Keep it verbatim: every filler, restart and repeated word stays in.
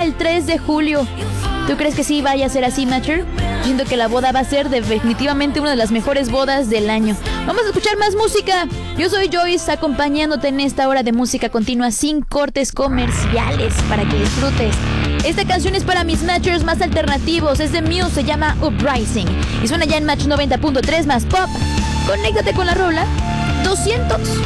el tres de julio. ¿Tú crees que sí vaya a ser así, Matcher? Siento que la boda va a ser definitivamente una de las mejores bodas del año. Vamos a escuchar más música. Yo soy Joyce, acompañándote en esta hora de música continua sin cortes comerciales para que disfrutes. Esta canción es para mis Matchers más alternativos. Es de Muse, se llama Uprising y suena ya en Match noventa punto tres más Pop. Conéctate con la rola doscientos.